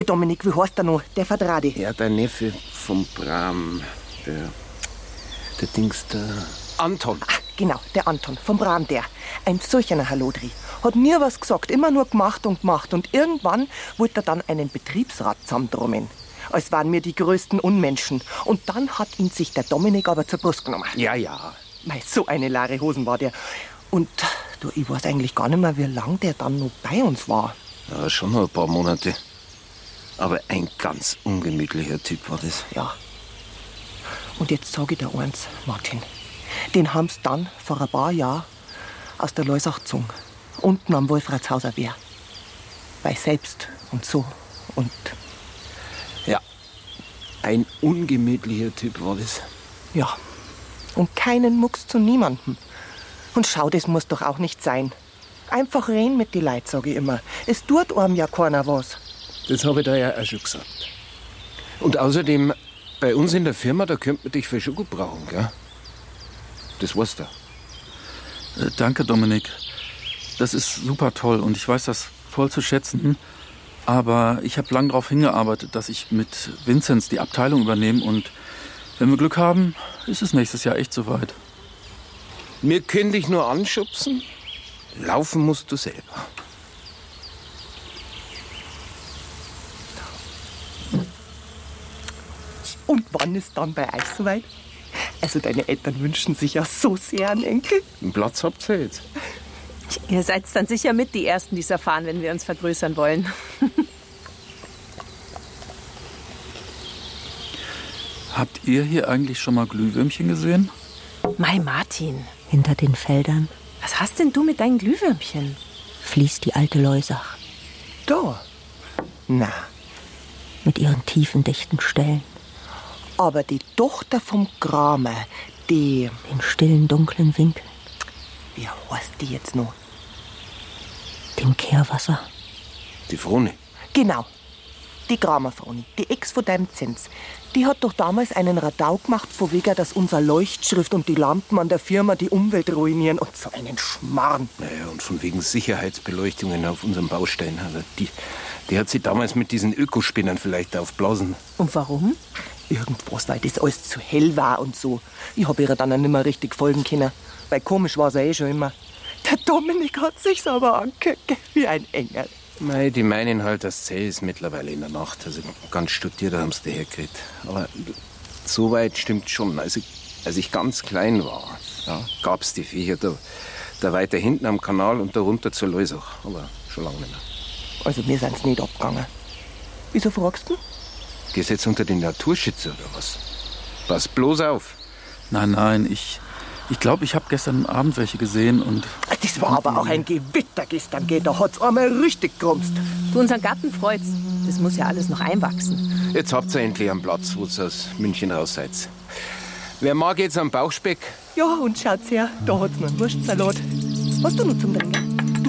Dominik, wie heißt der noch? Der Vertrade. Ja, der Neffe vom Bram. Der Dings, der Anton. Ach, genau, der Anton, vom Bram der. Ein solcher Hallodri. Hat nie was gesagt, immer nur gemacht. Und irgendwann wollte er dann einen Betriebsrat zusammendrummen. Als waren wir die größten Unmenschen. Und dann hat ihn sich der Dominik aber zur Brust genommen. Ja. Mei, so eine leere Hosen war der. Und du, ich weiß eigentlich gar nicht mehr, wie lang der dann noch bei uns war. Ja, schon noch ein paar Monate. Aber ein ganz ungemütlicher Typ war das. Ja. Und jetzt sag ich dir eins, Martin. Den haben's dann vor ein paar Jahren aus der Leusach gezogen. Unten am Wolfratshauser Wehr. Bei selbst und so. Und ja, ein ungemütlicher Typ war das. ja, und keinen Mucks zu niemandem. Und schau, das muss doch auch nicht sein. Einfach reden mit die Leuten, sag ich immer. Es tut einem ja keiner was. Das habe ich da ja auch schon gesagt. Und außerdem, bei uns in der Firma, da könnte man dich für schon gut brauchen, gell? Das weißt du. Danke, Dominik. Das ist super toll und ich weiß das voll zu schätzen. Aber ich habe lang darauf hingearbeitet, dass ich mit Vinzenz die Abteilung übernehme. Und wenn wir Glück haben, ist es nächstes Jahr echt soweit. Wir können dich nur anschubsen. Laufen musst du selber. Und wann ist dann bei euch soweit? Also deine Eltern wünschen sich ja so sehr einen Enkel. Einen Platz habt ihr jetzt. Ihr seid dann sicher mit die Ersten, die es erfahren, wenn wir uns vergrößern wollen. Habt ihr hier eigentlich schon mal Glühwürmchen gesehen? Mei, Martin, Hinter den Feldern was hast denn du mit deinen Glühwürmchen? fließt die alte Leusach Da? Na, mit ihren tiefen, dichten Stellen, aber die Tochter vom Kramer, die, den stillen, dunklen Winkeln, wie heißt die jetzt noch? dem Kehrwasser. Die Frone. Genau, die Kramerfroni, die Ex von deinem Zins. Die hat doch damals einen Radau gemacht, von wegen, dass unser Leuchtschrift und die Lampen an der Firma die Umwelt ruinieren und so einen Schmarrn. Naja, und von wegen Sicherheitsbeleuchtungen auf unserem Baustein. Also die hat sie damals mit diesen Ökospinnern vielleicht aufblasen. Und warum? Irgendwas, weil das alles zu hell war und so. Ich hab ihr dann auch nicht mehr richtig folgen können. Weil komisch war sie schon immer. Der Dominik hat sich's aber angehört, wie ein Engel. Mei, die meinen halt, das Zell ist mittlerweile in der Nacht. Also ganz studiert haben sie die hergekriegt. Aber so weit stimmt schon. Als ich ganz klein war, ja, gab's die Viecher da weiter hinten am Kanal und da runter zur Leusach. Aber schon lange nicht mehr. Also mir sind's nicht abgegangen. Wieso fragst du? Gehst jetzt unter den Naturschützer oder was? Pass bloß auf. Nein, ich glaube, ich habe gestern Abend welche gesehen und... Das war aber auch ein Gewitter gestern, geht. Da hat's einmal richtig gerumst. Du, unseren Garten freut's. Das muss ja alles noch einwachsen. Jetzt habt ihr endlich einen Platz, wo ihr aus München raus seid. Wer mag jetzt am Bauchspeck? Ja, und schaut's her, da hat's noch einen Wurstsalat. Hast du noch zum Trinken?